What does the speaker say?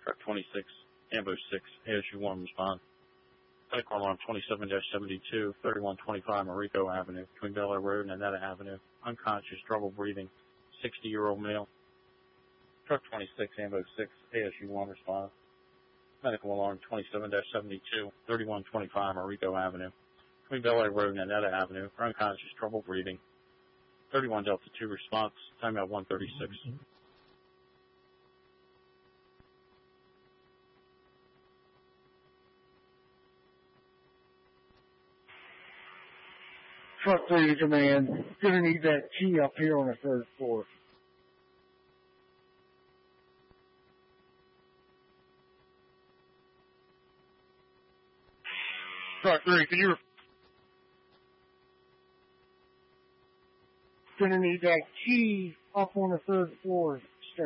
Truck 26, Ambo 6, ASU-1, respond. Medical alarm 27-72, 3125 Marico Avenue, between Bel Air Road and Annetta Avenue. Unconscious, trouble breathing, 60-year-old male. Truck 26, Ambo 6, ASU-1, respond. Medical alarm 27-72, 3125 Marico Avenue, between Bel Air Road and Annetta Avenue. Unconscious, trouble breathing. 31 Delta 2 response, timeout 136. Truck 3 to command. Gonna need that key up here on the 3rd floor. Truck 3, can you... Gonna need that key up on the 3rd floor.